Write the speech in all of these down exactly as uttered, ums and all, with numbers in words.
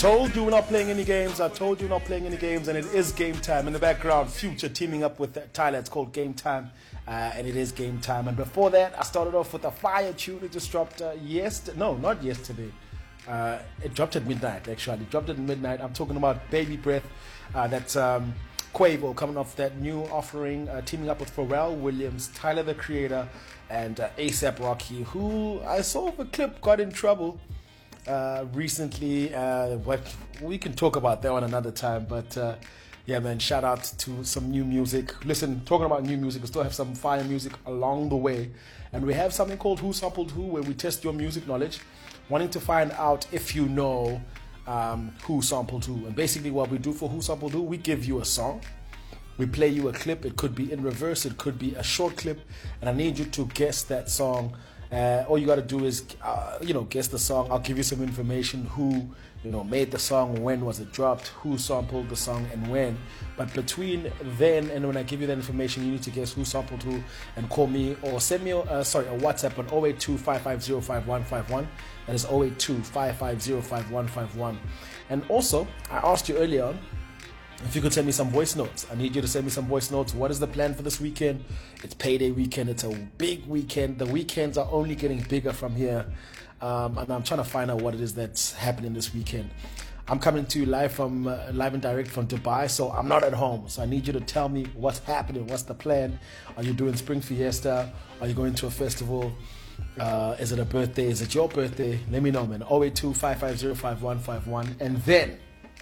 told you we're not playing any games. I told you we're not playing any games, and it is game time. In the background, Future teaming up with Tyler. It's called Game Time, uh, and it is game time. And before that, I started off with a fire tune. It just dropped uh, yesterday. No, not yesterday. Uh, it dropped at midnight, actually. It dropped at midnight. I'm talking about Baby Breath. Uh, that's um, Quavo coming off that new offering, uh, teaming up with Pharrell Williams, Tyler the Creator, and uh, ASAP Rocky, who I saw the clip got in trouble uh, recently. Uh, what we can talk about that one another time, but uh, yeah, man, shout out to some new music. Listen, talking about new music, we still have some fire music along the way, and we have something called Who Sampled Who, where we test your music knowledge, wanting to find out if you know um, who sampled who. And basically what we do for Who Sampled Who, we give you a song, we play you a clip. It could be in reverse, it could be a short clip, and I need you to guess that song. Uh, all you got to do is, uh, you know, guess the song. I'll give you some information: who, you know, made the song, when was it dropped, who sampled the song, and when. But between then and when I give you that information, you need to guess who sampled who, and call me or send me, uh, sorry, a WhatsApp on zero eight two, five five zero, five one five one. That is zero eight two, five five zero, five one five one. And also, I asked you earlier on if you could send me some voice notes. I need you to send me some voice notes. What is the plan for this weekend? It's payday weekend. It's a big weekend. The weekends are only getting bigger from here. Um, and I'm trying to find out what it is that's happening this weekend. I'm coming to you live from uh, live and direct from Dubai, so I'm not at home. So I need you to tell me what's happening. What's the plan? Are you doing Spring Fiesta? Are you going to a festival? Uh, is it a birthday? Is it your birthday? Let me know, man. zero eight two, five five zero, five one five one. And then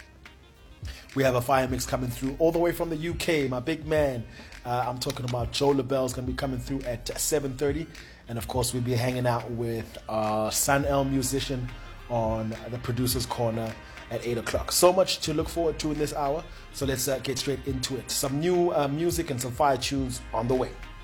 we have a fire mix coming through all the way from the U K. My big man, uh, I'm talking about Joe LaBelle, is going to be coming through at seven thirty. And of course, we'll be hanging out with uh, Sun El Musician on the Producer's Corner at eight o'clock. So much to look forward to in this hour. So let's uh, get straight into it. Some new uh, music and some fire tunes on the way.